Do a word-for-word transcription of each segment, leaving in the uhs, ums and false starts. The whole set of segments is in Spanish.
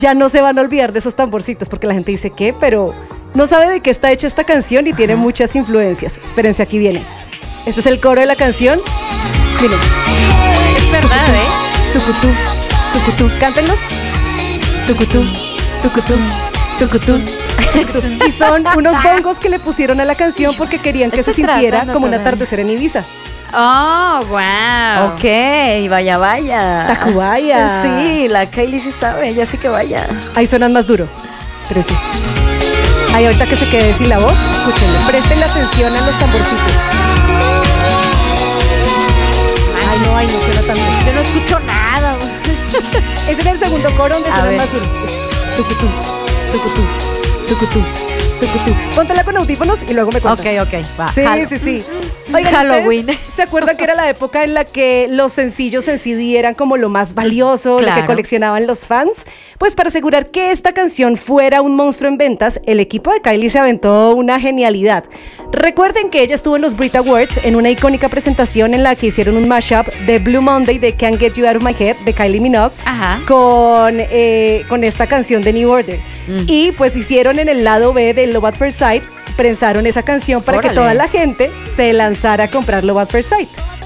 ya no se van a olvidar de esos tamborcitos, porque la gente dice, ¿qué? Pero no sabe de qué está hecha esta canción y tiene muchas influencias. Espérense, aquí viene. Este es el coro de la canción. Miren. Es verdad, ¿eh? Tucutú, tucutú. Cántenlos. Tucutú, tucutú, tucutú. Y son unos bongos que le pusieron a la canción porque querían que se sintiera como un atardecer en Ibiza. Oh, wow. Ok, vaya, vaya. Tacubaya. Sí, la Kylie sí sabe, ella sí que vaya. Ahí suenan más duro, pero sí. Ahí ahorita que se quede sin la voz, escúchenle. Presten atención a los tamborcitos. Ay, no, ay, no suena tan bien. Yo no escucho nada. Ese es el segundo coro donde A suena ver. más duro. Tucutú, tucutú, tucutú, tucutú. Póntela con audífonos y luego me cuentas. Ok, ok, va. Sí, jalo. sí, sí. Oigan, Halloween. ¿ustedes se acuerdan que era la época en la que los sencillos en C D eran como lo más valioso, Claro. lo que coleccionaban los fans? Pues para asegurar que esta canción fuera un monstruo en ventas, el equipo de Kylie se aventó una genialidad. Recuerden que ella estuvo en los Brit Awards en una icónica presentación en la que hicieron un mashup de Blue Monday de Can't Get You Out of My Head de Kylie Minogue Ajá. con, eh, con esta canción de New Order. Mm. Y pues hicieron en el lado B de Love at First Sight, prensaron esa canción para Órale. que toda la gente se lanzara a comprar Love at First Sight.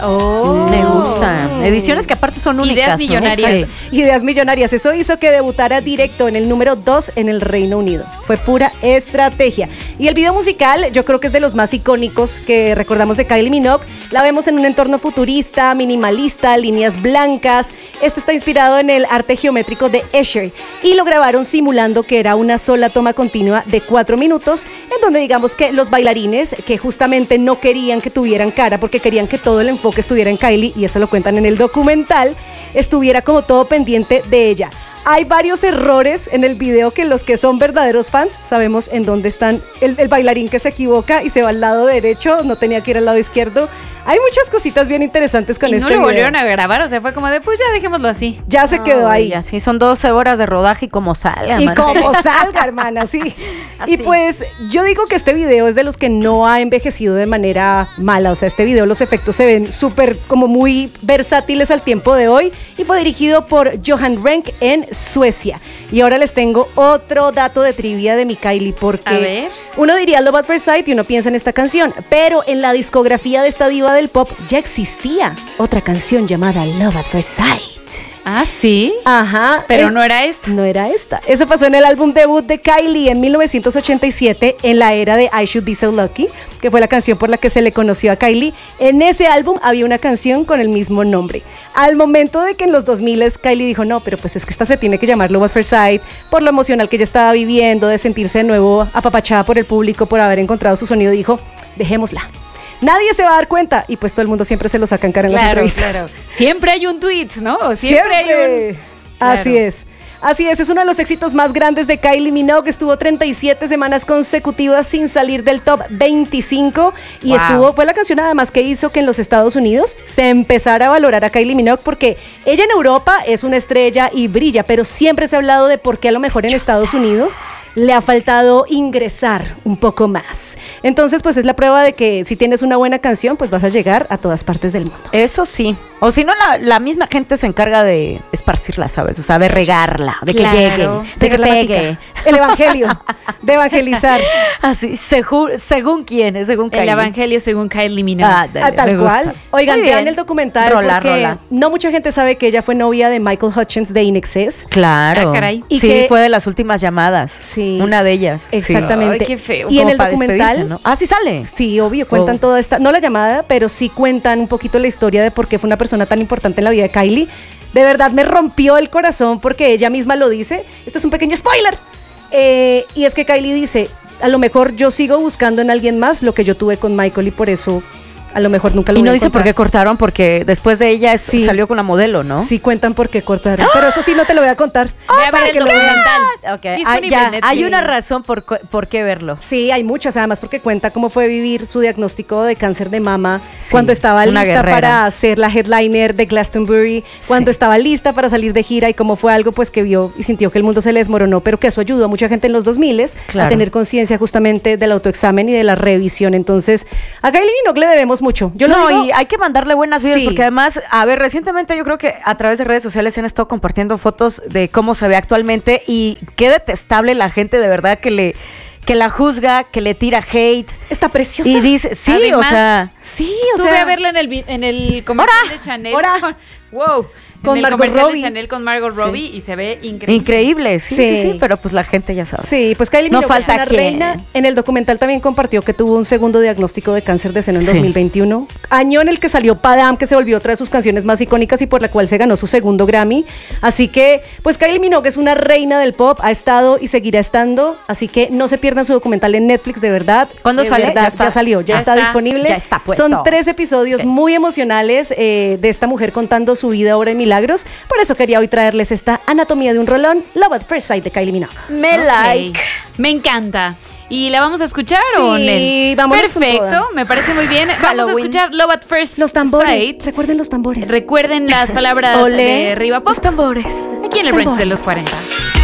Oh. Me gusta. Ediciones que aparte son únicas. Ideas ¿no? millonarias. Sí. Ideas millonarias. Eso hizo que debutara directo en el número dos en el Reino Unido. Fue pura estrategia. Y el video musical, yo creo que es de los más icónicos que recordamos de Kylie Minogue. La vemos en un entorno futurista, minimalista, líneas blancas. Esto está inspirado en el arte geométrico de Escher. Y lo grabaron simulando que era una sola toma continua de cuatro minutos, en donde digamos que los bailarines, que justamente no querían que tuvieran cara, porque querían que todo el enfoque que estuviera en Kylie, y eso lo cuentan en el documental, estuviera como todo pendiente de ella. Hay varios errores en el video que los que son verdaderos fans sabemos en dónde están. El, el bailarín que se equivoca y se va al lado derecho, no tenía que ir al lado izquierdo. Hay muchas cositas bien interesantes con y este no lo video. volvieron a grabar, o sea, fue como de, pues ya dejémoslo así. Ya se quedó ahí. Así son doce horas de rodaje y como salga. Y man. como salga, hermana, sí. Así. Y pues yo digo que este video es de los que no ha envejecido de manera mala. O sea, este video, los efectos se ven súper, como muy versátiles al tiempo de hoy. Y fue dirigido por Johan Renck en Suecia. Y ahora les tengo otro dato de trivia de mi Kylie, porque A ver. uno diría Love at First Sight y uno piensa en esta canción, pero en la discografía de esta diva del pop ya existía otra canción llamada Love at First Sight. Ah, sí. Ajá. Pero eh, no era esta. No era esta. Eso pasó en el álbum debut de Kylie en mil novecientos ochenta y siete, en la era de I Should Be So Lucky, que fue la canción por la que se le conoció a Kylie. En ese álbum había una canción con el mismo nombre. Al momento de que en los dos mil Kylie dijo, no, pero pues es que esta se tiene que llamar Love at First Sight, por lo emocional que ella estaba viviendo, de sentirse de nuevo apapachada por el público, por haber encontrado su sonido, dijo, dejémosla. Nadie se va a dar cuenta, y pues todo el mundo siempre se lo saca en cara en las Claro, entrevistas. claro. Siempre hay un tweet, ¿no? Siempre, hay un... Así Claro. es. Así es, es uno de los éxitos más grandes de Kylie Minogue. Estuvo treinta y siete semanas consecutivas sin salir del top veinticinco y Wow. estuvo, fue la canción además que hizo que en los Estados Unidos se empezara a valorar a Kylie Minogue, porque ella en Europa es una estrella y brilla, pero siempre se ha hablado de por qué a lo mejor en Estados Unidos le ha faltado ingresar un poco más. Entonces, pues es la prueba de que si tienes una buena canción, pues vas a llegar a todas partes del mundo. Eso sí. O si no, la, la misma gente se encarga de esparcirla, ¿sabes? O sea, de regarla, de Claro. que llegue, de que la pegue. matica. El evangelio, de evangelizar. Así, segu- según quién, ¿eh? Según El Kylie. evangelio según Kylie Minogue. Ah, dale, Ah, tal me gusta. cual. Oigan, Muy vean bien. el documental, Rola, porque rola. no mucha gente sabe que ella fue novia de Michael Hutchins de In Excess. Claro. Ah, caray. Y sí, que- fue de las últimas llamadas. Sí. Una de ellas. Exactamente. Ay, qué feo. Y en Como el para documental, despedirse, ¿no? Ah, sí sale. sí, obvio, cuentan Oh. toda esta, no la llamada, pero sí cuentan un poquito la historia de por qué fue una persona tan importante en la vida de Kylie. De verdad me rompió el corazón porque ella misma lo dice. Este es un pequeño spoiler. Eh, y es que Kylie dice, a lo mejor yo sigo buscando en alguien más lo que yo tuve con Michael y por eso a lo mejor nunca lo Y voy no a dice por qué encontrar. cortaron, porque después de ella es- Sí. salió con la modelo, ¿no? Sí cuentan por qué cortaron, pero eso sí no te lo voy a contar. Ve a para ver que el lo vean. Ok, documental. ah, Disponible ya, en Netflix. hay una razón por, cu- por qué verlo. Sí, hay muchas, además porque cuenta cómo fue vivir su diagnóstico de cáncer de mama, Sí, cuando estaba una lista guerrera. para ser la headliner de Glastonbury, cuando Sí. estaba lista para salir de gira y cómo fue algo pues que vio y sintió que el mundo se le desmoronó, pero que eso ayudó a mucha gente en los dos mil a Claro. tener conciencia justamente del autoexamen y de la revisión. Entonces, a Kylie Minogue le debemos mucho. Yo lo no, digo, y hay que mandarle buenas vidas Sí. porque además, a ver, recientemente yo creo que a través de redes sociales se han estado compartiendo fotos de cómo se ve actualmente y qué detestable la gente de verdad que le que la juzga, que le tira hate está preciosa. y dice, sí, Además, o sea, sí, o Tuve sea, a verla en el, vi- en el comercial ¡Hora! de Chanel. ¡Hora! Con, wow. Con en el Margot comercial Robbie. de Chanel con Margot Sí. Robbie y se ve increíble. increíble, sí, sí, Sí. sí, pero pues la gente ya sabe. Sí, pues Kylie No Minogue es falta una quién. reina. En el documental también compartió que tuvo un segundo diagnóstico de cáncer de seno en Sí. dos mil veintiuno. Año en el que salió Padam, que se volvió otra de sus canciones más icónicas y por la cual se ganó su segundo Grammy. Así que, pues Kylie Minogue es una reina del pop, ha estado y seguirá estando. Así que no se pierdan su documental en Netflix, de verdad. ¿Cuándo De sale? verdad, Ya está. ya salió, ya, Ya está, está. disponible. Ya está puesto. Son tres episodios muy emocionales eh, de esta mujer contando su vida, obra y milagros. Por eso quería hoy traerles esta anatomía de un rolón, Love at First Sight de Kylie Minogue. Me Ok. like. Me encanta. ¿Y la vamos a escuchar Sí, o Nel? vámonos con Perfecto, toda. me parece muy bien. Vamos a Halloween. escuchar Love at First Los tambores, Sight. recuerden los tambores. Recuerden las palabras Olé, de Riva Pop los tambores. aquí en el Los Brunch de tambores. los cuarenta.